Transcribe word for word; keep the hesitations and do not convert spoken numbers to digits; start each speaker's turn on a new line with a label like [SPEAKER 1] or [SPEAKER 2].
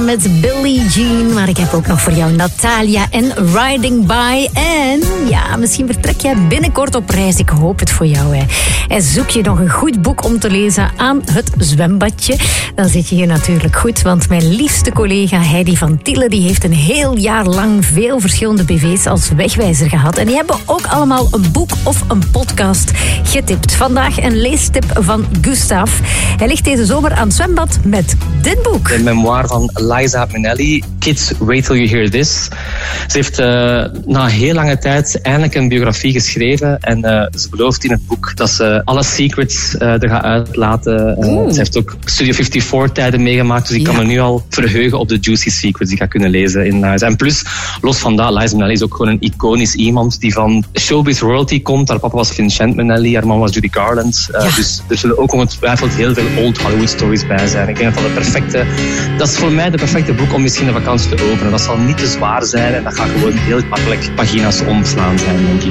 [SPEAKER 1] met Billie Jean. Maar ik heb ook nog voor jou Natalia en Riding By. En ja, misschien vertrek jij binnenkort op reis. Ik hoop het voor jou. Hè. En zoek je nog een goed boek om te lezen aan het zwembadje, dan zit je hier natuurlijk goed. Want mijn liefste collega Heidi van Tiele, die heeft een heel jaar lang veel verschillende B V's als wegwijzer gehad. En die hebben ook allemaal een boek of een podcast getipt. Vandaag een leestip van Gustav. Hij ligt deze zomer aan het zwembad met dit boek.
[SPEAKER 2] De memoir van Liza Minnelli, Kids, Wait Till You Hear This. Ze heeft uh, na heel lange tijd eindelijk een biografie geschreven en uh, ze belooft in het boek dat ze alle secrets uh, er gaat uitlaten. Uh, ze heeft ook Studio vierenvijftig-tijden meegemaakt, dus ik ja. kan me nu al verheugen op de juicy secrets die ik ga kunnen lezen in Liza. En plus, los van dat, Liza Minnelli is ook gewoon een iconisch iemand die van showbiz royalty komt. Haar papa was Vincent Minnelli, haar mama was Judy Garland. Uh, ja. Dus er zullen ook ongetwijfeld heel veel old Hollywood stories bij zijn. Ik denk dat dat de perfecte... Dat is voor mij de perfecte boek om misschien een vakantie te openen. Dat zal niet te zwaar zijn en dat gaat gewoon heel makkelijk pagina's omslaan zijn, denk ik.